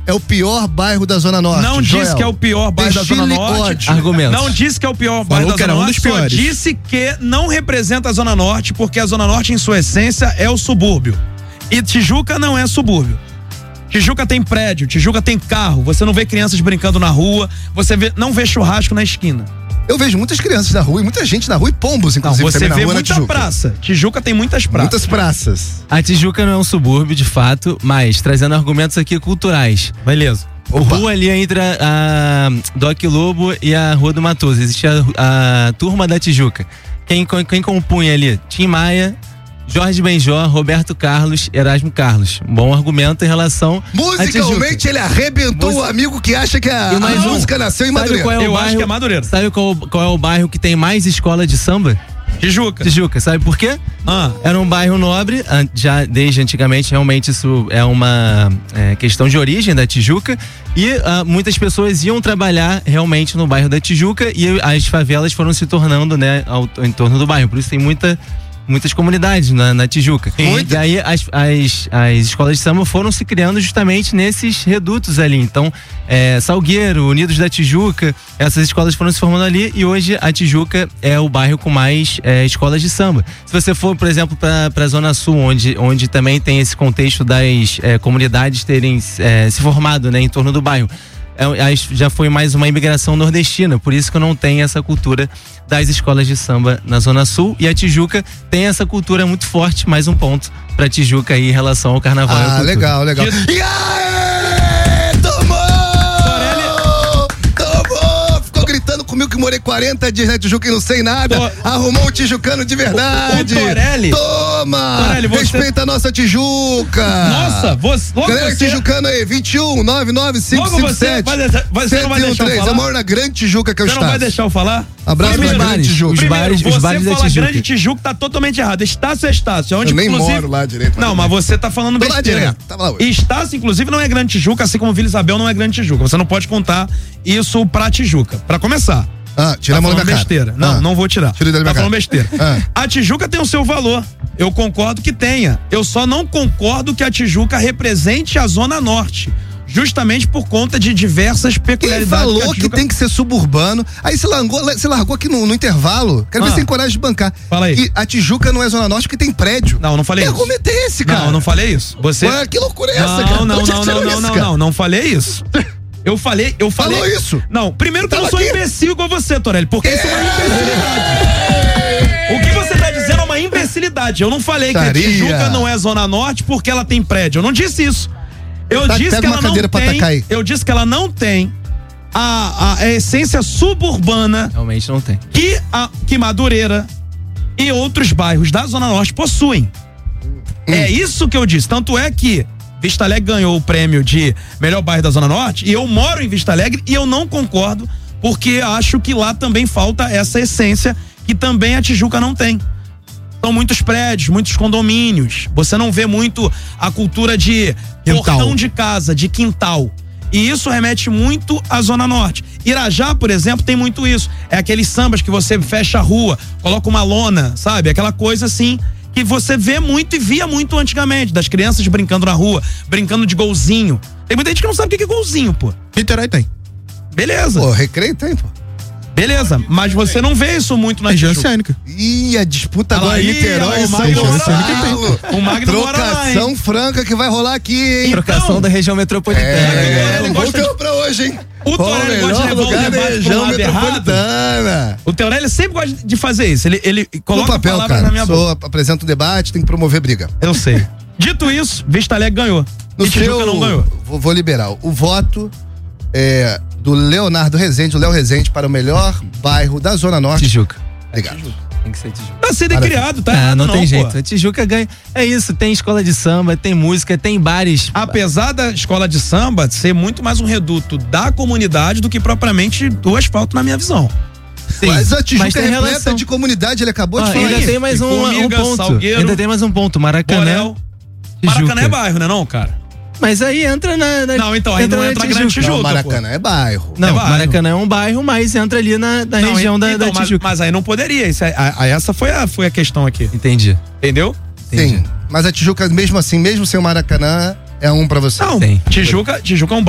é o pior bairro da Zona Norte. Não disse que é o pior bairro da Zona Norte. Argumentos. Não disse que é o pior bairro da Zona Norte, só disse que não representa a Zona Norte, porque a Zona Norte, em sua essência, é o subúrbio. E Tijuca não é subúrbio. Tijuca tem prédio, Tijuca tem carro, você não vê crianças brincando na rua, você não vê churrasco na esquina. Eu vejo muitas crianças na rua e muita gente na rua e pombos, inclusive, não, você também na vê rua, muita na Tijuca. praça. Tijuca tem muitas praças. Muitas praças. A Tijuca não é um subúrbio, de fato, mas trazendo argumentos aqui culturais. Beleza. Rua ali entre a Doc Lobo e a Rua do Matoso. Existe a turma da Tijuca. Quem compunha ali? Tim Maia, Jorge Benjor, Roberto Carlos, Erasmo Carlos. Bom argumento em relação musicalmente ele arrebentou o amigo que acha que a música nasceu em Madureira. Eu acho que é Madureira. Sabe qual é o bairro que tem mais escola de samba? Tijuca, sabe por quê? Era um bairro nobre, já desde antigamente, realmente isso é uma questão de origem da Tijuca, e muitas pessoas iam trabalhar realmente no bairro da Tijuca e as favelas foram se tornando, né, em torno do bairro, por isso tem muitas comunidades na Tijuca. E aí as escolas de samba foram se criando justamente nesses redutos ali. Então, Salgueiro, Unidos da Tijuca, essas escolas foram se formando ali e hoje a Tijuca é o bairro com mais escolas de samba. Se você for, por exemplo, para a Zona Sul, onde também tem esse contexto das comunidades terem se formado, né, em torno do bairro, já foi mais uma imigração nordestina, por isso que não tem essa cultura das escolas de samba na Zona Sul, e a Tijuca tem essa cultura muito forte. Mais um ponto pra Tijuca aí em relação ao carnaval. Legal. E aí, tomou! Ficou gritando comigo que morei 40 dias na Tijuca e não sei nada. Arrumou um tijucano de verdade. O Torelli. Toma! Torelli, respeita a nossa Tijuca. Nossa, galera tijucana aí, 21 99557 você não vai deixar eu falar? Eu moro na Grande Tijuca, que é o estado. Você não vai deixar eu falar? Abraço para Grande Tijuca. Os bares da Tijuca. Grande Tijuca tá totalmente errado. Estácio é Estácio. Onde, eu nem moro lá direito. Não, mas você tá falando besteira. Tava lá hoje. Estácio, inclusive, não é Grande Tijuca, assim como Vila Isabel não é Grande Tijuca. Você não pode contar isso pra Tijuca. Pra começar. Tira a mão da besteira. Não vou tirar. Tá falando besteira. A Tijuca tem o seu valor. Eu concordo que tenha. Eu só não concordo que a Tijuca represente a Zona Norte. Justamente por conta de diversas peculiaridades. Quem falou que tem que ser suburbano? Aí você largou aqui no intervalo. Quero ver se tem coragem de bancar. Fala aí. Que a Tijuca não é Zona Norte porque tem prédio. Não falei isso. Que argumento é esse, cara? Não falei isso. Você... Ué, que loucura é essa, cara? Não falei isso. Eu falei. Falou isso? Não, primeiro que eu não sou imbecil igual você, Torelli, porque isso é uma imbecilidade. O que você tá dizendo é uma imbecilidade. Eu não falei que a Tijuca não é Zona Norte porque ela tem prédio. Eu não disse isso. Eu disse que ela não tem. Eu disse que ela não tem a essência suburbana. Realmente não tem. Que Madureira e outros bairros da Zona Norte possuem. É isso que eu disse. Tanto é que Vista Alegre ganhou o prêmio de melhor bairro da Zona Norte e eu moro em Vista Alegre e eu não concordo porque acho que lá também falta essa essência que também a Tijuca não tem. São muitos prédios, muitos condomínios. Você não vê muito a cultura de portão de casa, de quintal. E isso remete muito à Zona Norte. Irajá, por exemplo, tem muito isso. É aqueles sambas que você fecha a rua, coloca uma lona, sabe? Aquela coisa assim que você vê muito e via muito antigamente, das crianças brincando na rua, brincando de golzinho. Tem muita gente que não sabe o que é golzinho, pô. Niterói tem. Beleza. Pô, Recreio tem, pô. Beleza, mas você não vê isso muito na região oceânica. Ih, a disputa agora Niterói e São Paulo. O Magno mora lá, trocação franca que vai rolar aqui, hein? Trocação da região metropolitana. Volteu pra hoje, hein? O Torelli gosta de levar o debate pro lado errado. O Torelli sempre gosta de fazer isso. Ele coloca papel, palavras cara. na minha boca. Apresenta o debate, tem que promover briga. Eu sei. Dito isso, Vista Alegre ganhou. E Tijuca não ganhou. Vou liberar. O voto do Leonardo Rezende, o Léo Rezende, para o melhor bairro da Zona Norte. Tijuca. Obrigado. Tem que ser Tijuca. Tá sendo criado, tá errado, não tem jeito. A Tijuca ganha. É isso, tem escola de samba, tem música, tem bares. Apesar da escola de samba ser muito mais um reduto da comunidade do que propriamente do asfalto, na minha visão. Sim, mas a Tijuca é repleta de comunidade, ele acabou de falar. Ainda tem mais um ponto. Salgueiro, ainda tem mais um ponto. Maracanã. Maracanã é bairro, né não, cara? Mas aí entra Não, então aí não entra Grande Tijuca. Não, Maracanã é bairro. Não, Maracanã é um bairro, mas entra ali na região da Tijuca. Mas aí não poderia. Essa foi a questão aqui. Entendi. Entendeu? Sim. Mas a Tijuca, mesmo assim, mesmo sem o Maracanã, é um pra você. Não, Tijuca é um